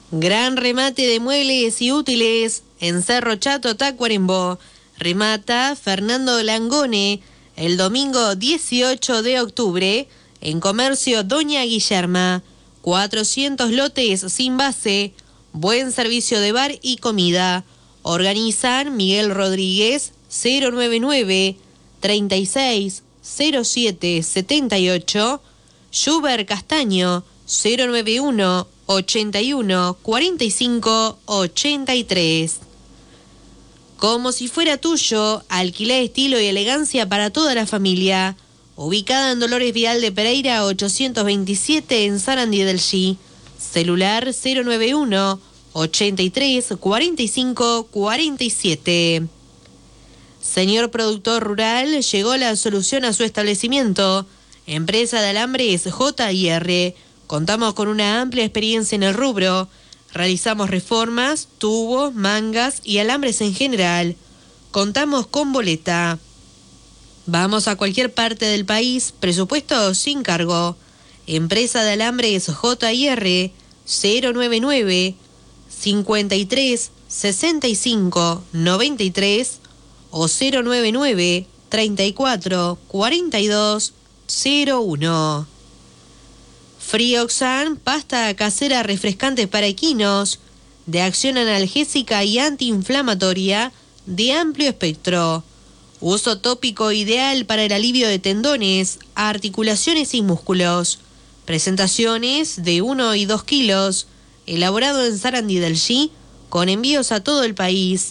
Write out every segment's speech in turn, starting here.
Gran remate de muebles y útiles en Cerro Chato, Tacuarembó. Remata Fernando Langone el domingo 18 de octubre en Comercio Doña Guillerma. 400 lotes sin base, buen servicio de bar y comida. Organizan Miguel Rodríguez 099 36 07 78, Schubert Castaño 091 81 45 83. Como si fuera tuyo, alquilá estilo y elegancia para toda la familia. Ubicada en Dolores Vidal de Pereira 827 en Sarandí del G. Celular 091 83 45 47. Señor productor rural, llegó la solución a su establecimiento. Empresa de alambres J&R. Contamos con una amplia experiencia en el rubro. Realizamos reformas, tubos, mangas y alambres en general. Contamos con boleta. Vamos a cualquier parte del país, presupuesto sin cargo. Empresa de alambres J&R 099 53 65 93 o 099 34 42 01. Frioxan, pasta casera refrescante para equinos, de acción analgésica y antiinflamatoria de amplio espectro. Uso tópico ideal para el alivio de tendones, articulaciones y músculos. Presentaciones de 1 y 2 kilos, elaborado en Sarandí del G, con envíos a todo el país.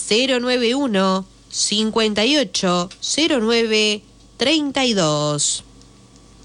091 58 09 32.